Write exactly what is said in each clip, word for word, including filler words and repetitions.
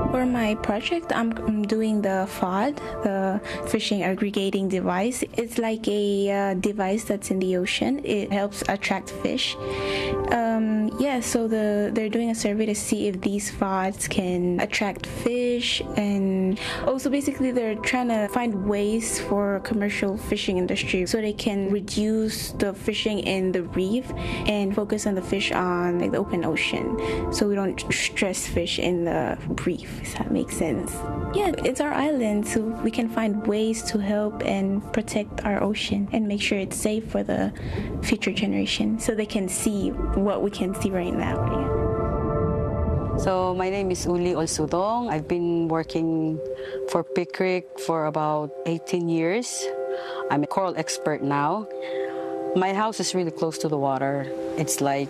For my project, I'm, I'm doing the F O D, the fishing aggregating device. It's like a uh, device that's in the ocean. It helps attract fish. Um, yeah, so the they're doing a survey to see if these F O Ds can attract fish, and also basically they're trying to find ways for commercial fishing industry so they can reduce the fishing in the reef and focus on the fish on like the open ocean, so we don't stress fish in the reef. If that makes sense. Yeah, it's our island, so we can find ways to help and protect our ocean and make sure it's safe for the future generation so they can see what we can see right now. Yeah. So my name is Uli Olsudong. I've been working for Pickrick for about eighteen years. I'm a coral expert now. My house is really close to the water. It's like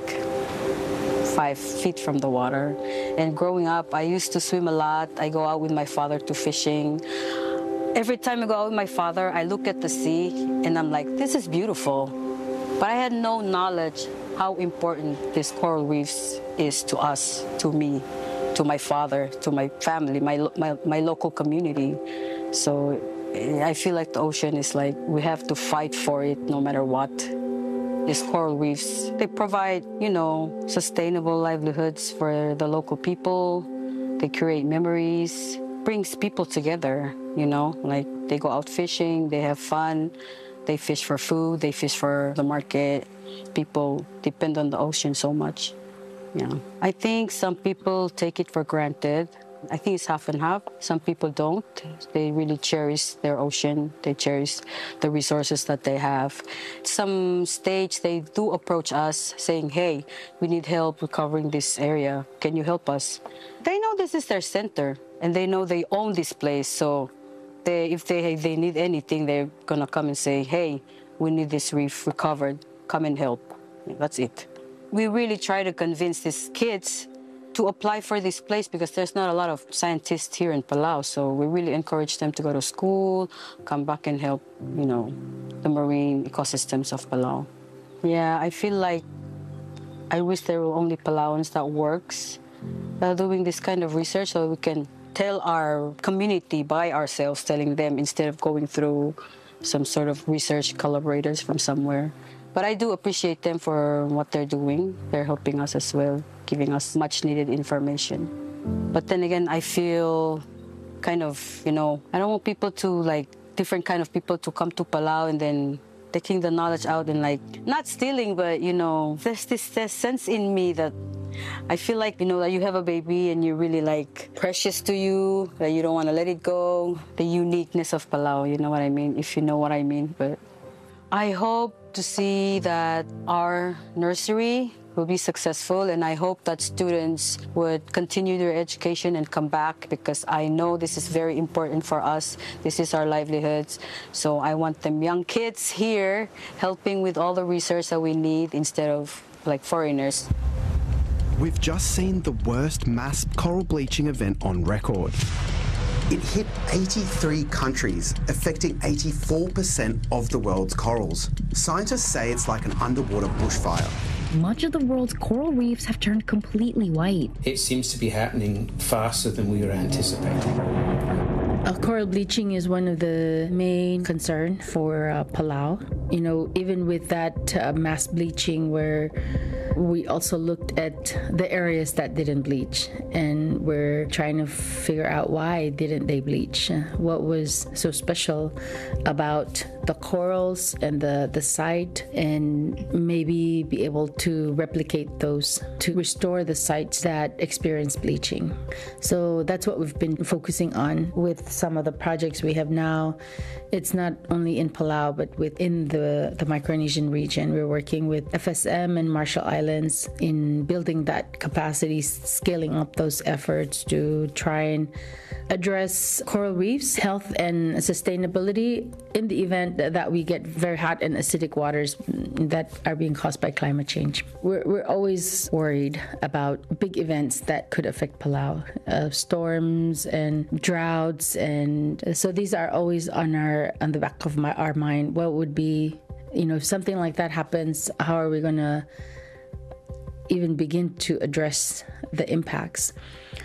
five feet from the water. And growing up, I used to swim a lot. I go out with my father to fishing. Every time I go out with my father, I look at the sea and I'm like, this is beautiful. But I had no knowledge how important this coral reefs is to us, to me, to my father, to my family, my, my, my local community. So I feel like the ocean is like, we have to fight for it no matter what. These coral reefs, they provide, you know, sustainable livelihoods for the local people. They create memories, brings people together, you know, like they go out fishing, they have fun, they fish for food, they fish for the market. People depend on the ocean so much. Yeah. I think some people take it for granted. I think it's half and half. Some people don't. They really cherish their ocean. They cherish the resources that they have. Some stage, they do approach us saying, hey, we need help recovering this area. Can you help us? They know this is their center, and they know they own this place. So they, if they, they need anything, they're going to come and say, hey, we need this reef recovered. Come and help. That's it. We really try to convince these kids to apply for this place because there's not a lot of scientists here in Palau. So we really encourage them to go to school, come back and help, you know, the marine ecosystems of Palau. Yeah, I feel like I wish there were only Palauans that works uh, doing this kind of research so we can tell our community by ourselves, telling them instead of going through some sort of research collaborators from somewhere. But I do appreciate them for what they're doing. They're helping us as well, giving us much needed information. But then again, I feel kind of, you know, I don't want people to like, different kind of people to come to Palau and then taking the knowledge out and like, not stealing, but you know, there's this, this sense in me that I feel like, you know, that you have a baby and you're really like precious to you, that you don't want to let it go. The uniqueness of Palau, you know what I mean? If you know what I mean. But I hope to see that our nursery will be successful, and I hope that students would continue their education and come back because I know this is very important for us. This is our livelihoods. So I want them young kids here helping with all the research that we need instead of like foreigners. We've just seen the worst mass coral bleaching event on record. It hit eighty-three countries, affecting eighty-four percent of the world's corals. Scientists say it's like an underwater bushfire. Much of the world's coral reefs have turned completely white. It seems to be happening faster than we were anticipating. Uh, coral bleaching is one of the main concerns for uh, Palau. You know, even with that uh, mass bleaching where we also looked at the areas that didn't bleach, and we're trying to figure out why didn't they bleach. What was so special about the corals and the, the site, and maybe be able to replicate those to restore the sites that experience bleaching. So that's what we've been focusing on with some of the projects we have now. It's not only in Palau, but within the, the Micronesian region. We're working with F S M and Marshall Islands in building that capacity, scaling up those efforts to try and address coral reefs, health and sustainability in the event that we get very hot and acidic waters that are being caused by climate change. We're, we're always worried about big events that could affect Palau, uh, storms and droughts, and so these are always on our on the back of my, our mind. What would be, you know, if something like that happens, how are we going to even begin to address the impacts?